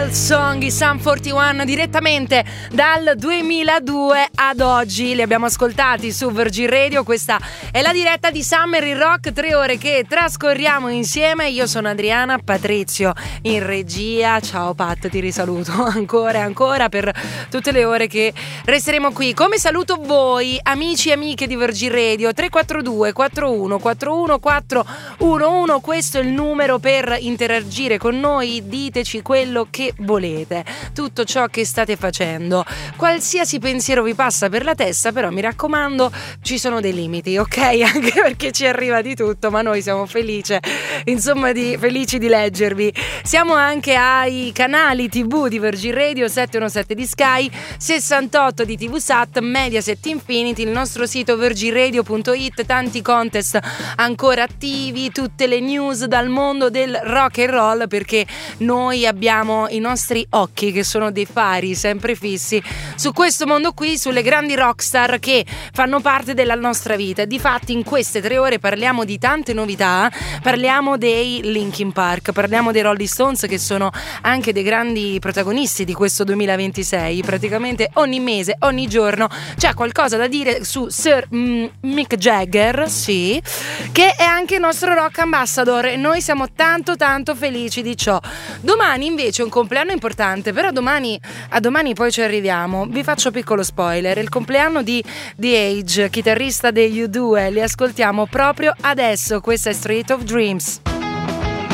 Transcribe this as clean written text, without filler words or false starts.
Song, i Sum 41 direttamente dal 2002 ad oggi li abbiamo ascoltati su Virgin Radio. Questa è la diretta di Summer in Rock, 3 ore che trascorriamo insieme. Io sono Adriana, Patrizio in regia. Ciao Pat, ti risaluto ancora e ancora per tutte le ore che resteremo qui. Come saluto voi amici e amiche di Virgin Radio, 342 41 41 411, questo è il numero per interagire con noi. Diteci quello che volete, tutto ciò che state facendo, qualsiasi pensiero vi passa per la testa, però mi raccomando ci sono dei limiti, ok? Anche perché ci arriva di tutto, ma noi siamo felici di leggervi. Siamo anche ai canali TV di Virgin Radio, 717 di Sky, 68 di TV Sat, Mediaset Infinity, il nostro sito virginradio.it, tanti contest ancora attivi, tutte le news dal mondo del rock and roll, perché noi abbiamo i nostri occhi che sono dei fari sempre fissi su questo mondo qui, sulle grandi rockstar che fanno parte della nostra vita. Difatti in queste 3 ore parliamo di tante novità, parliamo dei Linkin Park, parliamo dei Rolling Stones, che sono anche dei grandi protagonisti di questo 2026. Praticamente ogni mese, ogni giorno c'è qualcosa da dire su Sir Mick Jagger, sì, che è anche il nostro rock ambassador, e noi siamo tanto felici di ciò. Domani invece è un compleanno importante, però a domani poi ci arriviamo. Vi faccio piccolo spoiler: il compleanno di The Age, chitarrista degli U2. Li ascoltiamo proprio adesso. Questa è Street of Dreams.